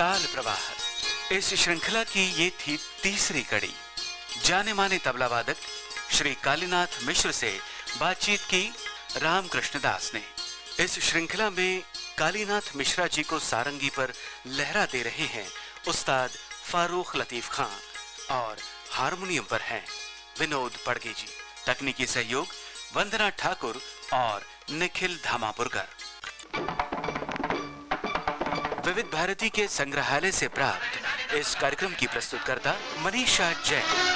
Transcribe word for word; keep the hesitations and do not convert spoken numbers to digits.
ताल प्रवाह। इस श्रृंखला की ये थी तीसरी कड़ी। जाने माने तबला वादक श्री कालीनाथ मिश्र से बातचीत की रामकृष्ण दास ने। इस श्रृंखला में कालीनाथ मिश्रा जी को सारंगी पर लहरा दे रहे हैं उस्ताद फारूक लतीफ खां और हारमोनियम पर हैं विनोद पड़गे जी। तकनीकी सहयोग वंदना ठाकुर और निखिल धामापुरकर। विविध भारती के संग्रहालय से प्राप्त इस कार्यक्रम की प्रस्तुतकर्ता मनीषा जैन।